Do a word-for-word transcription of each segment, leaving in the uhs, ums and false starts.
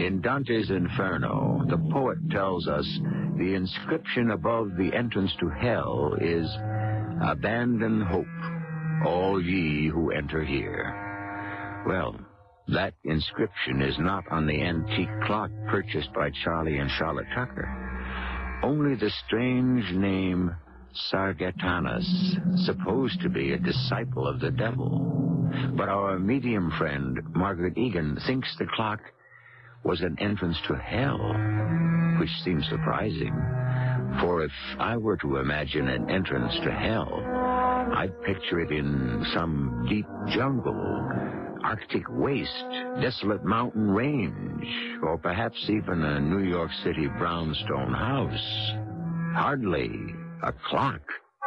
In Dante's Inferno, the poet tells us the inscription above the entrance to hell is, "Abandon hope, all ye who enter here." Well, that inscription is not on the antique clock purchased by Charlie and Charlotte Tucker. Only the strange name Sargatanas, supposed to be a disciple of the devil. But our medium friend, Margaret Egan, thinks the clock was an entrance to hell, which seems surprising. For if I were to imagine an entrance to hell, I'd picture it in some deep jungle, Arctic waste, desolate mountain range, or perhaps even a New York City brownstone house. Hardly a clock.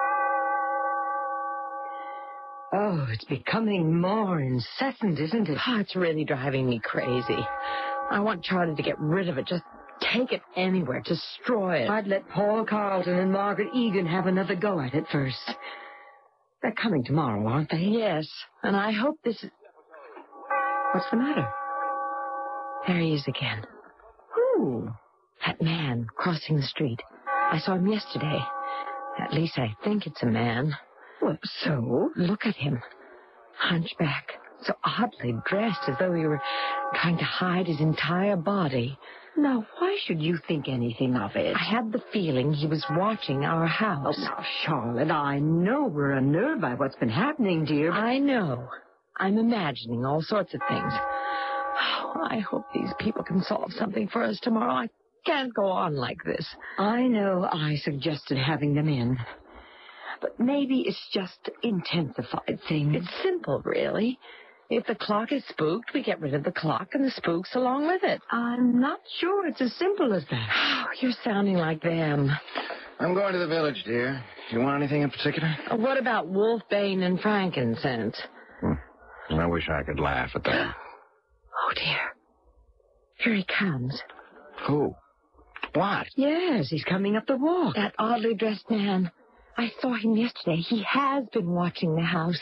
Oh, it's becoming more incessant, isn't it? Oh, it's really driving me crazy. I want Charlie to get rid of it. Just take it anywhere. Destroy it. I'd let Paul Carlton and Margaret Egan have another go at it first. They're coming tomorrow, aren't they? Yes, and I hope this is... What's the matter? There he is again. Who? That man crossing the street. I saw him yesterday. At least I think it's a man. Well, so? Look at him. Hunchback. So oddly dressed, as though he were trying to hide his entire body. Now, why should you think anything of it? I had the feeling he was watching our house. Oh, now, Charlotte, I know we're unnerved by what's been happening, dear. But... I know. I'm imagining all sorts of things. Oh, I hope these people can solve something for us tomorrow. I can't go on like this. I know I suggested having them in. But maybe it's just intensified things. It's simple, really. If the clock is spooked, we get rid of the clock and the spooks along with it. I'm not sure it's as simple as that. Oh, you're sounding like them. I'm going to the village, dear. You want anything in particular? Uh, what about wolfbane and frankincense? Hmm. I wish I could laugh at that. Oh, dear. Here he comes. Who? What? Yes, he's coming up the walk. That oddly dressed man. I saw him yesterday. He has been watching the house.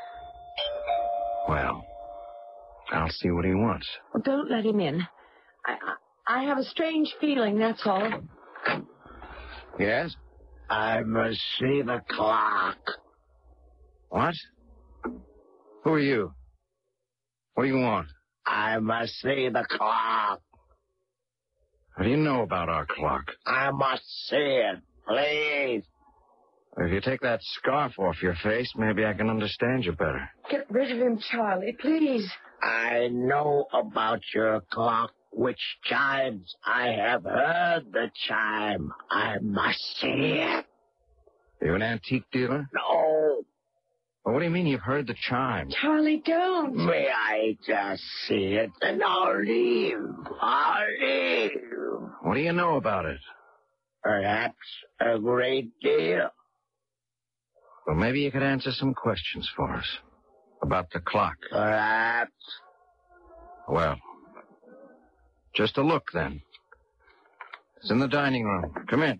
Well, I'll see what he wants. Well, don't let him in. I, I I have a strange feeling, that's all. Yes? I must see the clock. What? Who are you? What do you want? I must see the clock. What do you know about our clock? I must see it, please. If you take that scarf off your face, maybe I can understand you better. Get rid of him, Charlie, please. I know about your clock, which chimes. I have heard the chime. I must see it. Are you an antique dealer? No. Well, what do you mean you've heard the chime? Charlie, don't. May I just see it, and I'll leave. I'll leave. What do you know about it? Perhaps a great deal. Well, maybe you could answer some questions for us. About the clock. Perhaps. Well, just a look, then. It's in the dining room. Come in.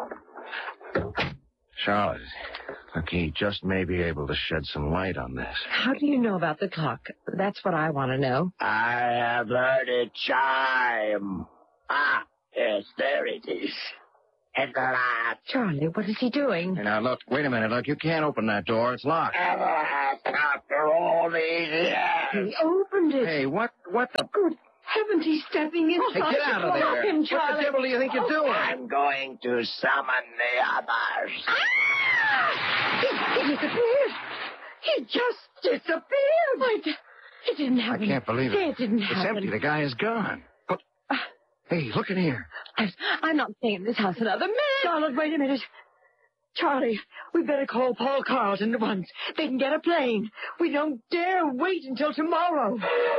Charlotte, look, he just may be able to shed some light on this. How do you know about the clock? That's what I want to know. I have heard it chime. Ah, yes, there it is. It's locked. Charlie, what is he doing? Hey, now, look, wait a minute. Look, you can't open that door. It's locked. After all these years. He opened it. Hey, what, what the... Good heavens, he's stepping inside. Hey, get out of the clock. there. him, What the Charlie. devil do you think you're doing? I'm going to summon the others. He, he disappeared. He just disappeared. Wait, it didn't I happen. can't believe it. It didn't It's happen. empty. The guy is gone. But, hey, look in here. I, I'm not staying in this house another minute. Charlotte, wait a minute. Charlie, we better call Paul Carlton at once. They can get a plane. We don't dare wait until tomorrow.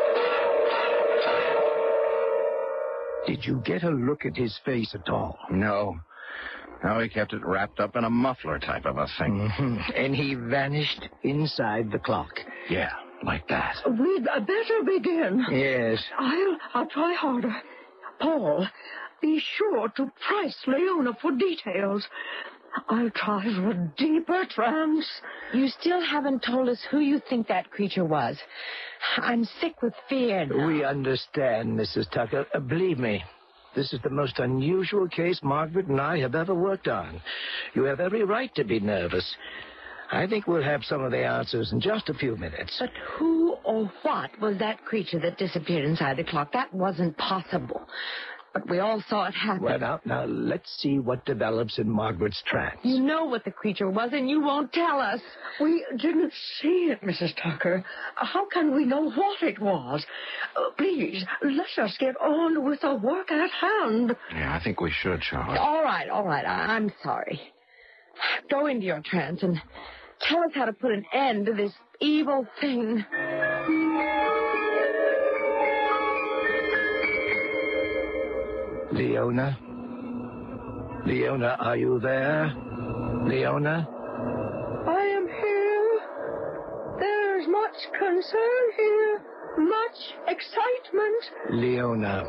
Did you get a look at his face at all? No. No, he kept it wrapped up in a muffler type of a thing. Mm-hmm. And he vanished inside the clock. Yeah, like that. We'd better begin. Yes. I'll, I'll try harder. Paul, be sure to price Leona for details. I'll try for a deeper trance. You still haven't told us who you think that creature was. I'm sick with fear now. We understand, Missus Tucker. Uh, believe me, this is the most unusual case Margaret and I have ever worked on. You have every right to be nervous. I think we'll have some of the answers in just a few minutes. But who or what was that creature that disappeared inside the clock? That wasn't possible. But we all saw it happen. Well, now, now, let's see what develops in Margaret's trance. You know what the creature was, and you won't tell us. We didn't see it, Missus Tucker. How can we know what it was? Uh, please, let us get on with the work at hand. Yeah, I think we should, Charlie. All right, all right. I- I'm sorry. Go into your trance and tell us how to put an end to this evil thing. Leona? Leona, are you there? Leona? I am here. There's much concern here. Much excitement. Leona.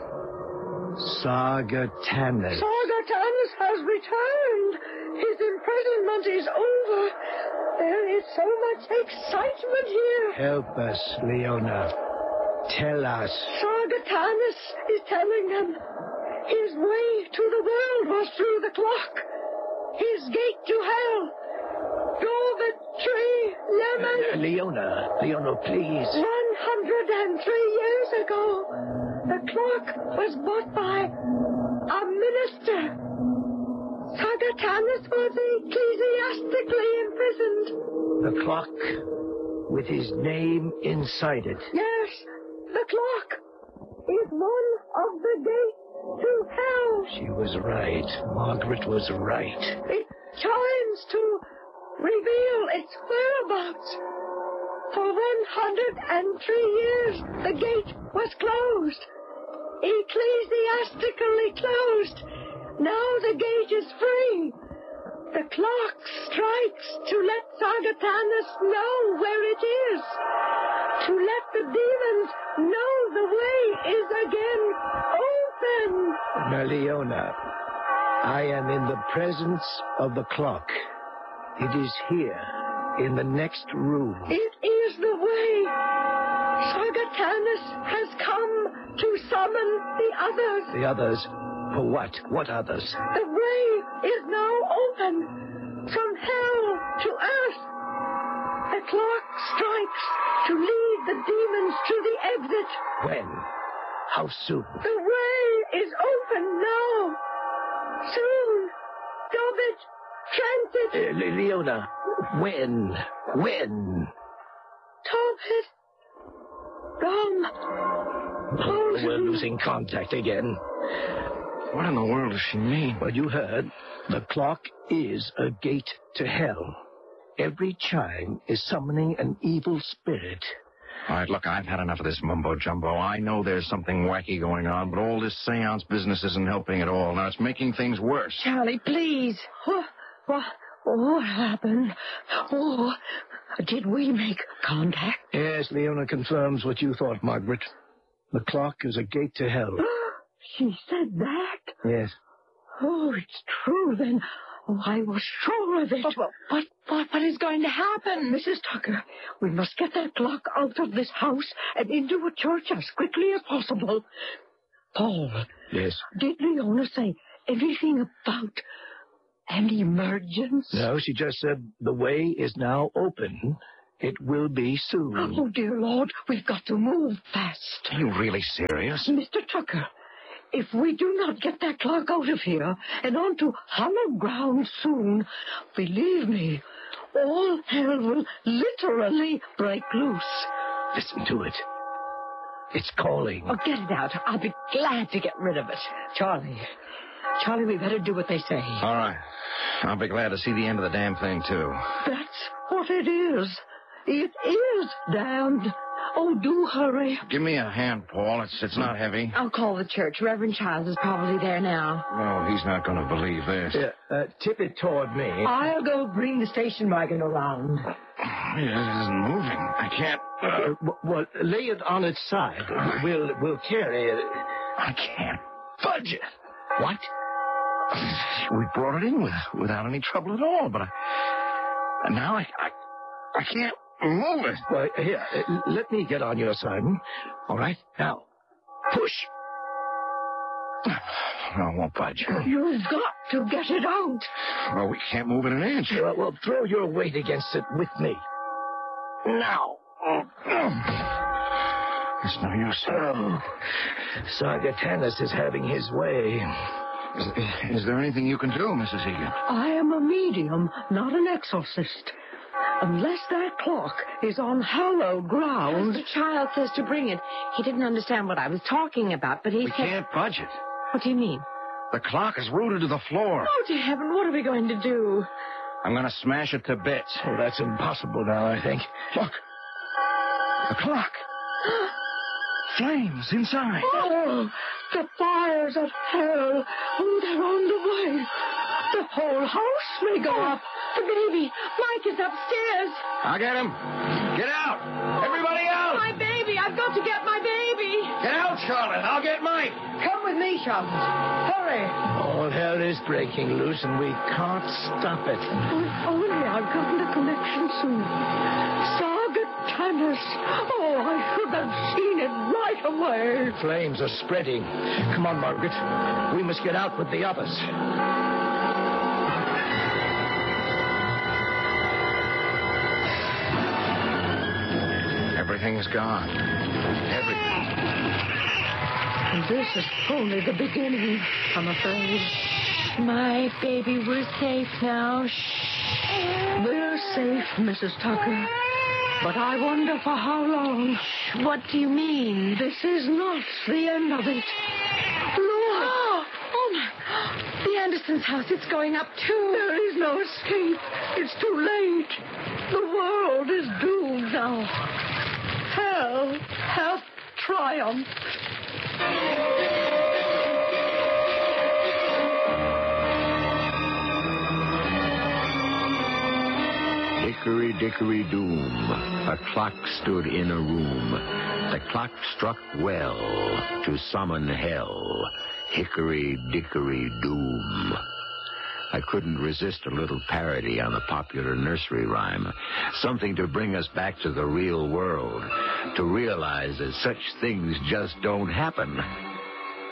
Sargatanas. Sargatanas has returned. His imprisonment is over. There is so much excitement here. Help us, Leona. Tell us. Sargatanas is telling them his way to the world was through the clock. His gate to hell. Dovet tree, lemon. Uh, Leona, Leona, please. One hundred and three years ago, the clock was bought by a minister. Sargatanas was ecclesiastically imprisoned. The clock with his name inside it. Yes, the clock is one of the gates to hell. She was right. Margaret was right. It chimes to reveal its whereabouts. For one hundred and three years, the gate was closed. Ecclesiastically closed. Now the gate is free. The clock strikes to let Sargatanas know where it is. To let the demons know the way is again open. Now, Leona, I am in the presence of the clock. It is here, in the next room. It is the way. Sargatanas has come to summon the others. The others? For what? What others? The way is now open. From hell to earth. The clock strikes to lead the demons to the exit. When? How soon? The way is open now. Soon. Dobbit, transit. Uh, Le- Leona, when? When? Dobbit. Gum. Oh, we're losing contact again. What in the world does she mean? Well, you heard. The clock is a gate to hell. Every chime is summoning an evil spirit. All right, look, I've had enough of this mumbo-jumbo. I know there's something wacky going on, but all this seance business isn't helping at all. Now, it's making things worse. Charlie, please. What, what, what happened? Oh, did we make contact? Yes, Leona confirms what you thought, Margaret. The clock is a gate to hell. She said that? Yes. Oh, it's true then. Oh, I was sure of it. But what, what, what is going to happen? Missus Tucker, we must get that clock out of this house and into a church as quickly as possible. Paul. Yes. Did Leona say anything about an emergence? No, she just said the way is now open. It will be soon. Oh, dear Lord, we've got to move fast. Are you really serious? Mister Tucker, if we do not get that clock out of here and onto hollow ground soon, believe me, all hell will literally break loose. Listen to it. It's calling. Oh, get it out. I'll be glad to get rid of it. Charlie, Charlie, we better do what they say. All right. I'll be glad to see the end of the damn thing, too. That's what it is. It is damned. Oh, do hurry. Give me a hand, Paul. It's it's not heavy. I'll call the church. Reverend Childs is probably there now. No, he's not going to believe this. Yeah, uh, tip it toward me. I'll go bring the station wagon around. It isn't moving. I can't... Uh, Uh, w- well, lay it on its side. We'll we'll carry it. I can't budge it. What? we brought it in with, without any trouble at all, but I, and now I, I, I can't move it. Well, here, uh, let me get on your side. Hmm? All right? Now, push. No, it won't budge. You've got to get it out. Well, we can't move it an inch. Well, well, throw your weight against it with me. Now. It's no use. Oh, Sargatanas is having his way. Is, is there anything you can do, Missus Egan? I am a medium, not an exorcist. Unless that clock is on hallowed ground... The child says to bring it. He didn't understand what I was talking about, but he We said... can't budge it. What do you mean? The clock is rooted to the floor. Oh, to heaven, what are we going to do? I'm going to smash it to bits. Oh, that's impossible now, I think. Look. The clock. Flames inside. Oh, the fires of hell. Oh, they're on the way. The whole house may go up. The baby. Mike is upstairs. I'll get him. Get out. Everybody out. My baby. I've got to get my baby. Get out, Charlotte. I'll get Mike. Come with me, Charlotte. Hurry. All hell is breaking loose, and we can't stop it. If only I'd gotten a connection soon. Sargatanas. Oh, I should have seen it right away. Flames are spreading. Come on, Margaret. We must get out with the others. Everything's gone. Everything. And this is only the beginning, I'm afraid. My baby, we're safe now. Shh. We're safe, Missus Tucker. But I wonder for how long. What do you mean? This is not the end of it. Look! Oh, oh my... The Andersons' house, it's going up, too. There is no escape. It's too late. The world is doomed now. Hell hath triumphed. Hickory dickory doom, a clock stood in a room. The clock struck well to summon hell. Hickory dickory doom. I couldn't resist a little parody on a popular nursery rhyme. Something to bring us back to the real world. To realize that such things just don't happen.